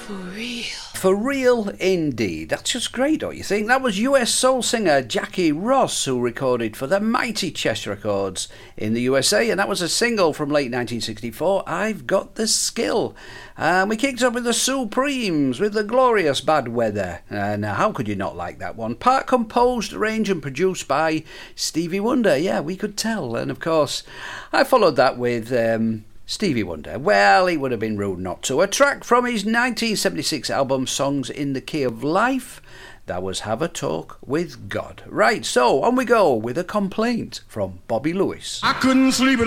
For real indeed. That's just great, don't you think? That was US soul singer Jackie Ross, who recorded for the mighty Chess Records in the USA, and that was a single from late 1964, I've Got the Skill. We kicked off with the Supremes with the glorious Bad Weather, and how could you not like that one? Part composed, arranged and produced by Stevie Wonder, yeah, we could tell. And of course, I followed that with Stevie Wonder. Well, it would have been rude not to. A track from his 1976 album Songs in the Key of Life. That was Have a Talk with God. Right, so on we go with a complaint from Bobby Lewis. I couldn't sleep at